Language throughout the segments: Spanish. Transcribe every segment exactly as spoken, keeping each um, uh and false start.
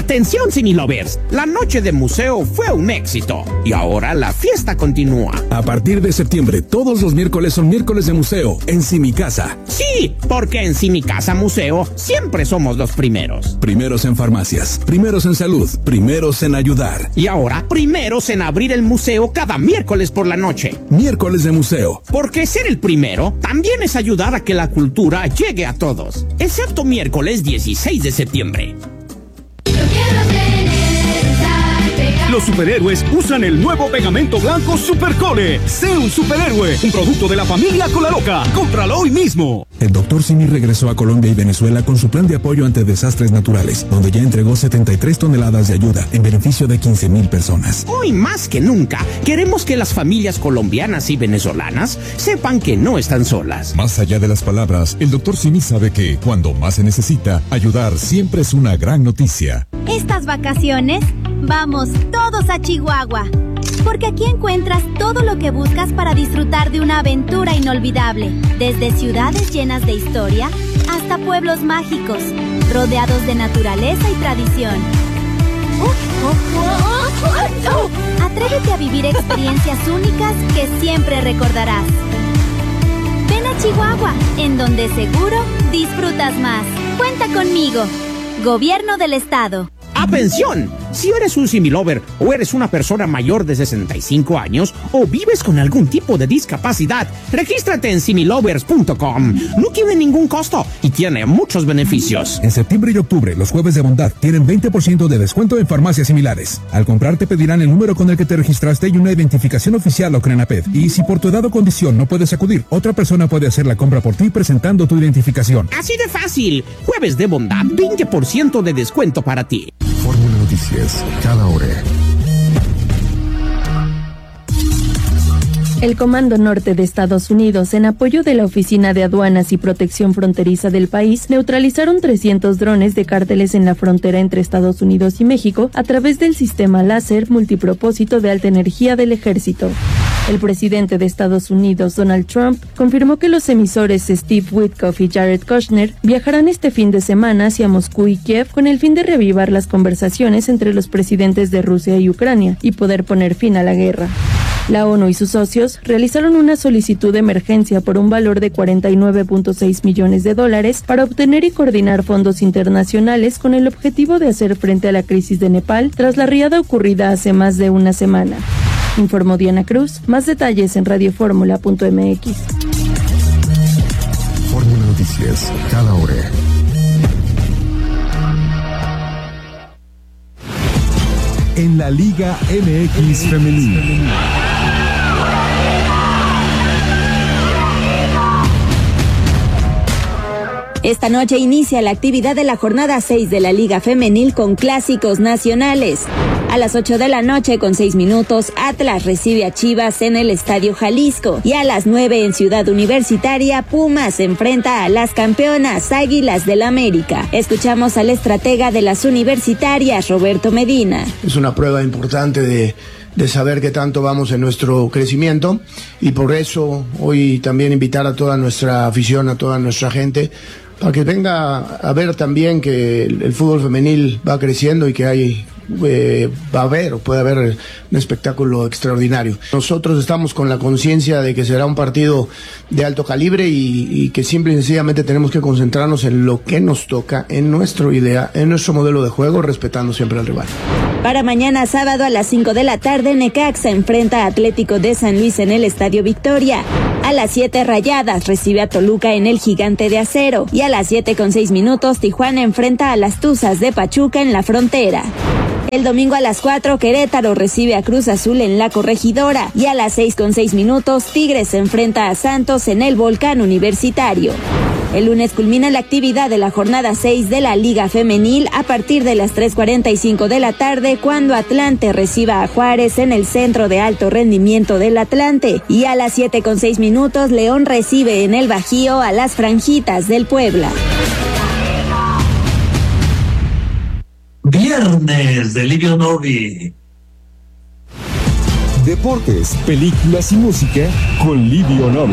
Atención, Cinelovers, la noche de museo fue un éxito y ahora la fiesta continúa. A partir de septiembre, todos los miércoles son miércoles de museo en Cimicasa. Sí, porque en Cimicasa Museo siempre somos los primeros. Primeros en farmacias, primeros en salud, primeros en ayudar. Y ahora, primeros en abrir el museo cada miércoles por la noche. Miércoles de museo. Porque ser el primero también es ayudar a que la cultura llegue a todos. Excepto miércoles dieciséis de septiembre. Los superhéroes usan el nuevo pegamento blanco Supercore. Sé un superhéroe, un producto de la familia Colaloca. Cómpralo hoy mismo. El doctor Simi regresó a Colombia y Venezuela con su plan de apoyo ante desastres naturales, donde ya entregó setenta y tres toneladas de ayuda en beneficio de quince mil personas. Hoy más que nunca, queremos que las familias colombianas y venezolanas sepan que no están solas. Más allá de las palabras, el doctor Simi sabe que, cuando más se necesita, ayudar siempre es una gran noticia. Estas vacaciones, vamos todos a Chihuahua, porque aquí encuentras todo lo que buscas para disfrutar de una aventura inolvidable, desde ciudades llenas de historia hasta pueblos mágicos, rodeados de naturaleza y tradición. Atrévete a vivir experiencias únicas que siempre recordarás. Ven a Chihuahua, en donde seguro disfrutas más. Cuenta conmigo. Gobierno del Estado. ¡Atención! Si eres un Similover o eres una persona mayor de sesenta y cinco años o vives con algún tipo de discapacidad, regístrate en similovers punto com. No tiene ningún costo y tiene muchos beneficios. En septiembre y octubre, los jueves de bondad tienen veinte por ciento de descuento en farmacias similares. Al comprar te pedirán el número con el que te registraste y una identificación oficial o CRENAPED. Y si por tu edad o condición no puedes acudir, otra persona puede hacer la compra por ti presentando tu identificación. Así de fácil. Jueves de bondad, veinte por ciento de descuento para ti. Fórmula Noticias, cada hora. El Comando Norte de Estados Unidos, en apoyo de la Oficina de Aduanas y Protección Fronteriza del país, neutralizaron trescientos drones de cárteles en la frontera entre Estados Unidos y México a través del sistema láser multipropósito de alta energía del ejército. El presidente de Estados Unidos, Donald Trump, confirmó que los emisores Steve Witkoff y Jared Kushner viajarán este fin de semana hacia Moscú y Kiev con el fin de reavivar las conversaciones entre los presidentes de Rusia y Ucrania y poder poner fin a la guerra. La ONU y sus socios realizaron una solicitud de emergencia por un valor de cuarenta y nueve punto seis millones de dólares para obtener y coordinar fondos internacionales con el objetivo de hacer frente a la crisis de Nepal tras la riada ocurrida hace más de una semana. Informó Diana Cruz. Más detalles en radioformula punto m x. Fórmula Noticias, cada hora. En la Liga M X Femenil. Esta noche inicia la actividad de la jornada seis de la Liga Femenil con clásicos nacionales. A las ocho de la noche con seis minutos, Atlas recibe a Chivas en el Estadio Jalisco. Y a las nueve en Ciudad Universitaria, Pumas se enfrenta a las campeonas Águilas del América. Escuchamos al estratega de las universitarias, Roberto Medina. Es una prueba importante de... de saber qué tanto vamos en nuestro crecimiento, y por eso hoy también invitar a toda nuestra afición, a toda nuestra gente, para que venga a ver también que el, el fútbol femenil va creciendo y que hay eh, va a haber o puede haber un espectáculo extraordinario. Nosotros estamos con la conciencia de que será un partido de alto calibre y, y que simple y sencillamente tenemos que concentrarnos en lo que nos toca, en nuestra idea, en nuestro modelo de juego, respetando siempre al rival. Para mañana sábado a las cinco de la tarde, Necaxa enfrenta a Atlético de San Luis en el Estadio Victoria. A las siete, Rayadas recibe a Toluca en el Gigante de Acero. Y a las siete con seis minutos, Tijuana enfrenta a las Tuzas de Pachuca en la Frontera. El domingo a las cuatro, Querétaro recibe a Cruz Azul en la Corregidora. Y a las seis con seis minutos, Tigres se enfrenta a Santos en el Volcán Universitario. El lunes culmina la actividad de la jornada seis de la Liga Femenil a partir de las tres cuarenta y cinco de la tarde, cuando Atlante reciba a Juárez en el Centro de Alto Rendimiento del Atlante. Y a las siete con seis minutos, León recibe en el Bajío a las Franjitas del Puebla. Viernes de Livio Novi. Deportes, películas y música con Livio Novi.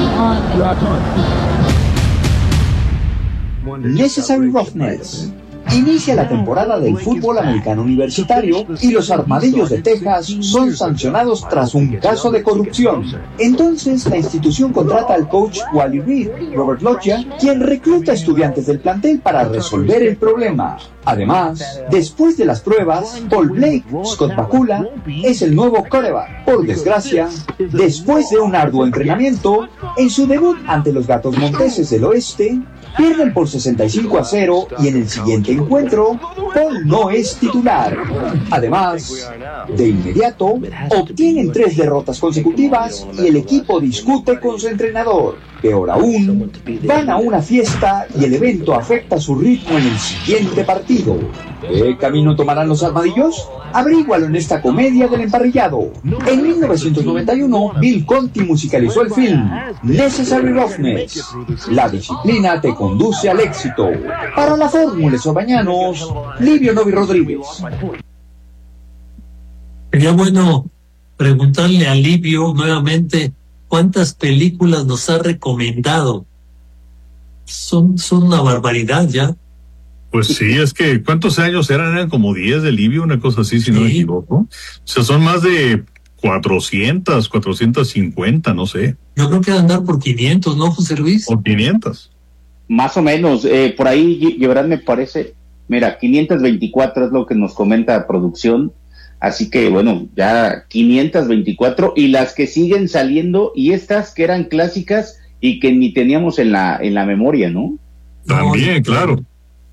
Necessary Roughness, Inicia la temporada del fútbol americano universitario y los Armadillos de Texas son sancionados tras un caso de corrupción. Entonces, la institución contrata al coach Wally Reed, Robert Loggia, quien recluta estudiantes del plantel para resolver el problema. Además, después de las pruebas, Paul Blake, Scott Bakula, es el nuevo quarterback. Por desgracia, después de un arduo entrenamiento, en su debut ante los Gatos Monteses del Oeste, pierden por sesenta y cinco a cero y en el siguiente encuentro, Paul no es titular. Además, de inmediato, obtienen tres derrotas consecutivas y el equipo discute con su entrenador. Peor aún, van a una fiesta y el evento afecta su ritmo en el siguiente partido. ¿Qué camino tomarán los Armadillos? Averígualo en esta comedia del emparrillado. En mil novecientos noventa y uno, Bill Conti musicalizó el film Necessary Roughness. La disciplina te conduce al éxito. Para la Fórmula Sobañanos, Livio Novi Rodríguez. Sería bueno preguntarle a Livio nuevamente cuántas películas nos ha recomendado. Son, son una barbaridad ya. Pues sí, es que ¿cuántos años eran? Eran como diez de Livio, una cosa así, si sí. no me equivoco. O sea, son más de cuatrocientas, cuatrocientas cincuenta, no sé. Yo creo que van a andar por quinientos, ¿no, José Luis? O quinientas. Más o menos, eh, por ahí, Gibran, me parece, mira, quinientas veinticuatro es lo que nos comenta producción, así que bueno, ya quinientas veinticuatro, y las que siguen saliendo, y estas que eran clásicas y que ni teníamos en la, en la memoria, ¿no? También, no, claro.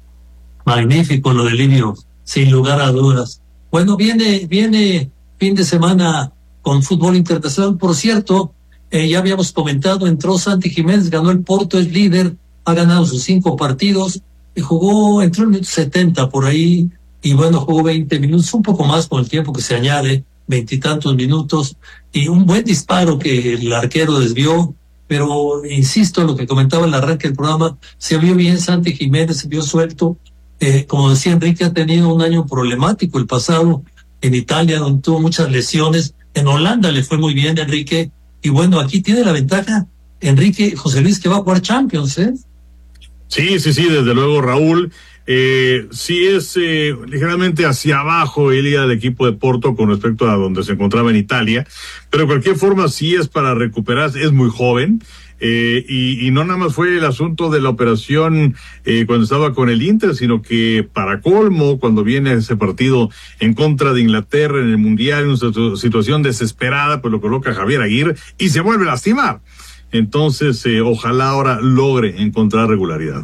Magnífico lo de Livio, sin lugar a dudas. Bueno, viene, viene fin de semana con fútbol internacional. Por cierto, eh, ya habíamos comentado, entró Santi Jiménez, ganó el Porto, es líder, ha ganado sus cinco partidos, y jugó, entró en el setenta por ahí, y bueno, jugó veinte minutos, un poco más con el tiempo que se añade, veintitantos minutos, y un buen disparo que el arquero desvió, pero insisto en lo que comentaba en el arranque del programa, se vio bien Santi Jiménez, se vio suelto. Eh, como decía Enrique, ha tenido un año problemático el pasado en Italia, donde tuvo muchas lesiones. En Holanda le fue muy bien, Enrique. Y bueno, aquí tiene la ventaja, Enrique, José Luis, que va a jugar Champions, ¿eh? Sí, sí, sí, desde luego, Raúl. Eh, sí es eh, ligeramente hacia abajo el día del equipo de Porto con respecto a donde se encontraba en Italia. Pero de cualquier forma, sí es para recuperarse, es muy joven. Eh, y, y no nada más fue el asunto de la operación eh, cuando estaba con el Inter, sino que para colmo, cuando viene ese partido en contra de Inglaterra en el Mundial, en una situación desesperada, pues lo coloca Javier Aguirre y se vuelve a lastimar. Entonces, eh, ojalá ahora logre encontrar regularidad.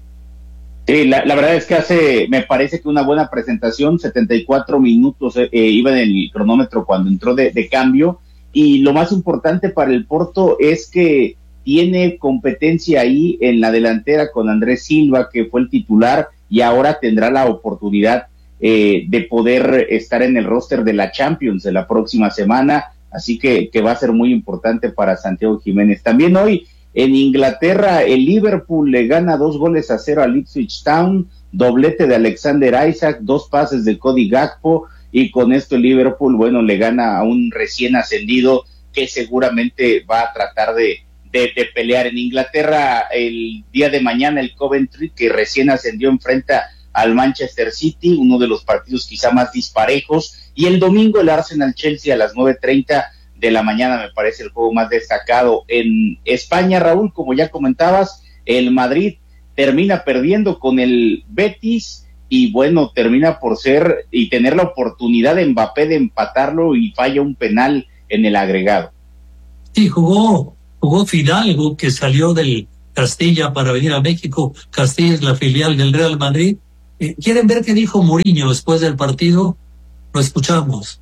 Sí, la, la verdad es que hace, me parece que una buena presentación, setenta y cuatro minutos eh, iba en el cronómetro cuando entró de, de cambio, y lo más importante para el Porto es que tiene competencia ahí en la delantera con Andrés Silva, que fue el titular, y ahora tendrá la oportunidad eh, de poder estar en el roster de la Champions de la próxima semana, así que, que va a ser muy importante para Santiago Jiménez. También hoy en Inglaterra el Liverpool le gana dos goles a cero al Ipswich Town, doblete de Alexander Isak, dos pases de Cody Gakpo, y con esto el Liverpool, bueno, le gana a un recién ascendido que seguramente va a tratar de De, de pelear. En Inglaterra el día de mañana el Coventry, que recién ascendió, enfrenta al Manchester City, uno de los partidos quizá más disparejos, y el domingo el Arsenal Chelsea a las nueve treinta de la mañana, me parece el juego más destacado. En España, Raúl, como ya comentabas, el Madrid termina perdiendo con el Betis, y bueno, termina por ser y tener la oportunidad de Mbappé de empatarlo, y falla un penal en el agregado. Sí, jugó Jugó Fidalgo, que salió del Castilla para venir a México. Castilla es la filial del Real Madrid. Eh, ¿Quieren ver qué dijo Mourinho después del partido? Lo escuchamos.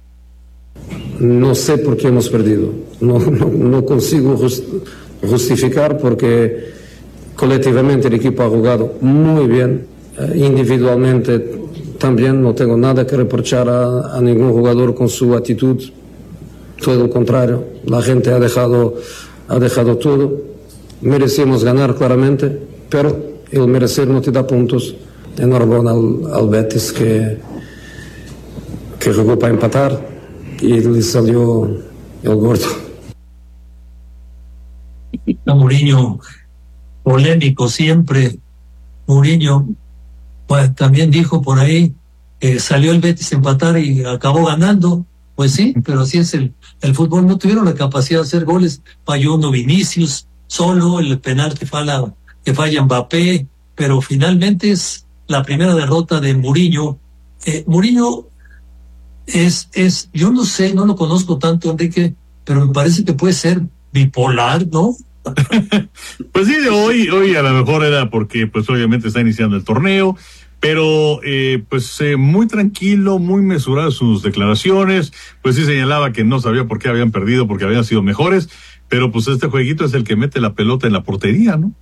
No sé por qué hemos perdido. No, no, no consigo just, justificar porque colectivamente el equipo ha jugado muy bien. Eh, individualmente también no tengo nada que reprochar a, a ningún jugador con su actitud. Todo lo contrario. La gente ha dejado... ha dejado todo, merecemos ganar claramente, pero el merecer no te da puntos. Enhorabuena al, al Betis que, que jugó para empatar y le salió el gordo. A Mourinho, polémico siempre, Mourinho, pues también dijo por ahí, eh, salió el Betis a empatar y acabó ganando. Pues sí, pero así es el, el fútbol. No tuvieron la capacidad de hacer goles. Falló uno Vinicius, solo el penal que falla, que falla Mbappé, pero finalmente es la primera derrota de Mourinho. Eh, Mourinho es, es, yo no sé, no lo conozco tanto, Enrique, pero me parece que puede ser bipolar, ¿no? Pues sí, hoy, hoy a lo mejor era porque pues obviamente está iniciando el torneo, pero eh, pues eh, muy tranquilo, muy mesurado sus declaraciones, pues sí señalaba que no sabía por qué habían perdido, porque habían sido mejores, pero pues este jueguito es el que mete la pelota en la portería, ¿no?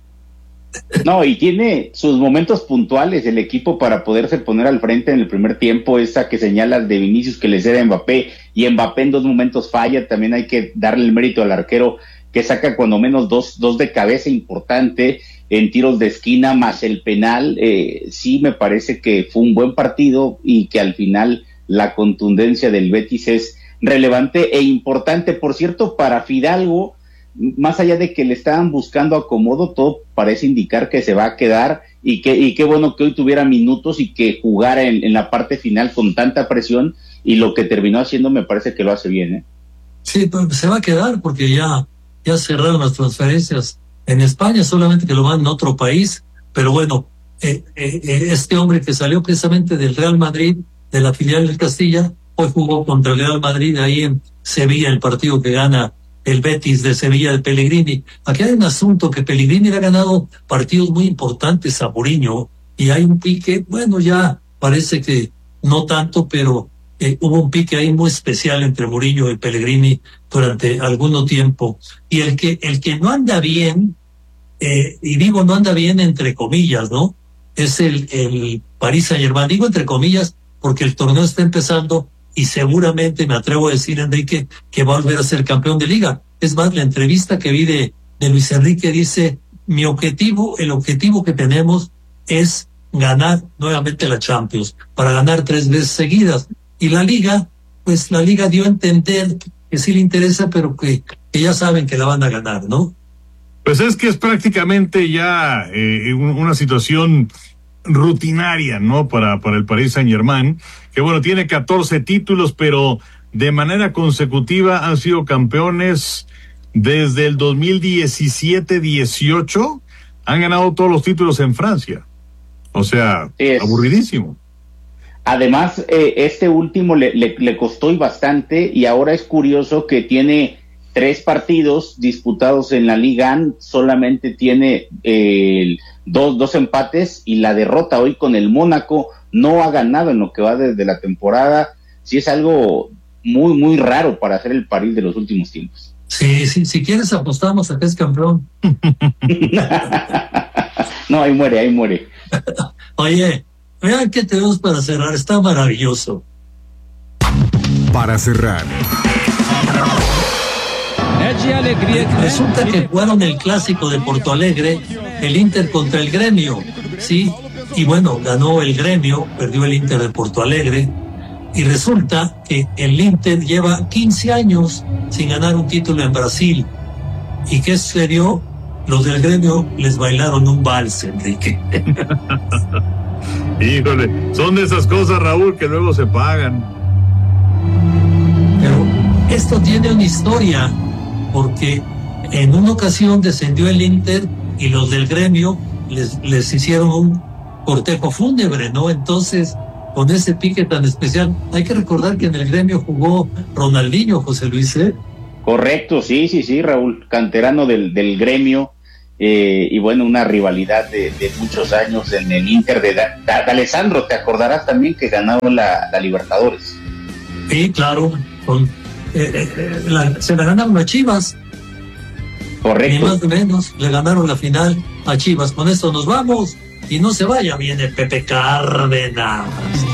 No, y tiene sus momentos puntuales el equipo para poderse poner al frente en el primer tiempo, esa que señalas de Vinicius que le cede a Mbappé, y Mbappé en dos momentos falla. También hay que darle el mérito al arquero que saca cuando menos dos, dos de cabeza importante en tiros de esquina, más el penal. Eh, sí me parece que fue un buen partido y que al final la contundencia del Betis es relevante e importante. Por cierto, para Fidalgo, más allá de que le estaban buscando acomodo, todo parece indicar que se va a quedar, y que y qué bueno que hoy tuviera minutos y que jugara en, en la parte final con tanta presión, y lo que terminó haciendo me parece que lo hace bien, ¿eh? Sí, pues se va a quedar porque ya, ya cerraron las transferencias en España, solamente que lo van en otro país, pero bueno, eh, eh, este hombre que salió precisamente del Real Madrid, de la filial del Castilla, hoy jugó contra el Real Madrid ahí en Sevilla, el partido que gana el Betis de Sevilla de Pellegrini. Aquí hay un asunto, que Pellegrini le ha ganado partidos muy importantes a Mourinho, y hay un pique, bueno, ya parece que no tanto, pero eh, hubo un pique ahí muy especial entre Mourinho y Pellegrini durante algún tiempo, y el que el que no anda bien, eh, y digo no anda bien entre comillas, ¿no? Es el, el Paris Saint-Germain, digo entre comillas porque el torneo está empezando, y seguramente me atrevo a decir, Enrique, que va a volver a ser campeón de liga. Es más, la entrevista que vi de, de Luis Enrique dice, mi objetivo, el objetivo que tenemos es ganar nuevamente la Champions, para ganar tres veces seguidas. Y la liga, pues la liga dio a entender que sí le interesa, pero que, que ya saben que la van a ganar, ¿no? Pues es que es prácticamente ya eh, una situación rutinaria, ¿no? Para, para el Paris Saint-Germain, que bueno, tiene catorce títulos, pero de manera consecutiva han sido campeones desde el dos mil diecisiete dieciocho, han ganado todos los títulos en Francia. O sea, es aburridísimo. Además, eh, este último le, le, le costó y bastante, y ahora es curioso que tiene tres partidos disputados en la Liga, solamente tiene eh, dos, dos empates, y la derrota hoy con el Mónaco. No ha ganado en lo que va desde la temporada. Sí, es algo muy, muy raro para hacer el París de los últimos tiempos. Sí, sí, si quieres apostamos a que es campeón. No, ahí muere, ahí muere. Oye, vean qué tenemos para cerrar, está maravilloso. Para cerrar, resulta que jugaron el clásico de Porto Alegre, el Inter contra el Gremio, sí, y bueno, ganó el Gremio, perdió el Inter de Porto Alegre, y resulta que el Inter lleva quince años sin ganar un título en Brasil. ¿Y qué sucedió? Los del Gremio les bailaron un vals, Enrique. Híjole, son de esas cosas, Raúl, que luego se pagan. Pero esto tiene una historia, porque en una ocasión descendió el Inter y los del Gremio les, les hicieron un cortejo fúnebre, ¿no? Entonces, con ese pique tan especial, hay que recordar que en el Gremio jugó Ronaldinho, José Luis, ¿eh? Correcto, sí, sí, sí, Raúl, canterano del, del Gremio, eh, y bueno, una rivalidad de, de muchos años en el Inter de, da, de Alessandro, te acordarás también que ganaron la, la Libertadores. Sí, claro, con, eh, eh, la, se la ganaron a Chivas. Correcto. Ni más ni menos, le ganaron la final a Chivas. Con esto nos vamos, y no se vaya, viene Pepe Cárdenas.